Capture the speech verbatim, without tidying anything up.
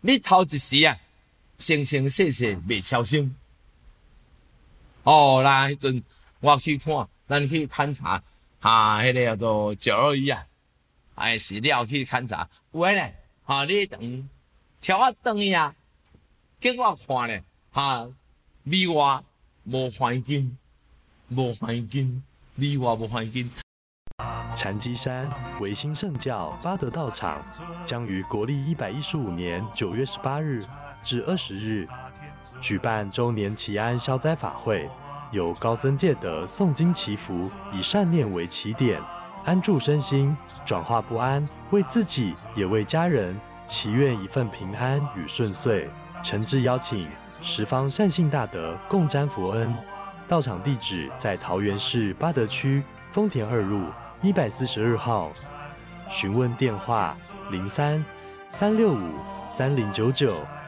你头一时啊，生生世世未超生。哦，啦，迄阵我去看，咱去勘察，哈，迄、那个叫做九二一啊，哎是了去勘察，有诶咧，哈，你等挑啊转去啊，结果看咧，哈，里外无环境，无环境，里外无环境。 禅机山维新圣教八德道场将于国历一百一十五年九月十八日至二十日举办周年祈安消灾法会，由高僧戒德诵经祈福，以善念为起点，安住身心，转化不安，为自己也为家人祈愿一份平安与顺遂。诚挚邀请十方善信大德共沾佛恩。道场地址在桃园市八德区丰田二路一百四十二号，询问电话零三三六五三零九九。